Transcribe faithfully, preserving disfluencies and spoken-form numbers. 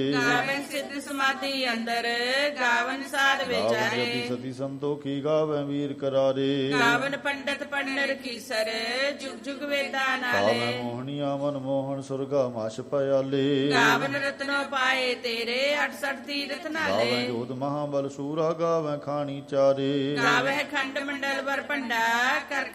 ਗਾਵਨ ਸਿੱਧ ਸਮਾਧੀ ਅੰਦਰ ਗਾਵਨ ਸਾਧ ਵਿਚਾਰੇ ਜਤੀ ਸਤੀ ਸੰਤੋਖੀ ਗਾਵੈ ਵੀਰ ਕਰਾਰੇ ਗਾਵਨ ਪੰਡਤ ਪੰਡਰ ਕੀ ਸਰ ਜੁਗ ਜੁਗ ਵੇਦਾ ਨਾਲੇ ਗਾਵੈ ਮੋਹਣੀਆ ਮਨ ਮੋਹਨ ਸੁਰਗਾ ਮਛ ਪਿਆਲੇ ਗਾਵਨ ਰਤਨੋ ਪਾਏ ਤੇਰੇ ਅਠਸਠ ਤੀਰਥ ਨਾਲੇ ਗਾਵੈ ਜੋਤ ਮਹਾਬਲ ਸੂਰਾ ਗਾਵੈ ਖਾਣੀ ਚਾਰੇ ਗਾਵੈ ਖੰਡ ਮੰਡਲ ਵਰ ਭੰਡਾ ਕਰ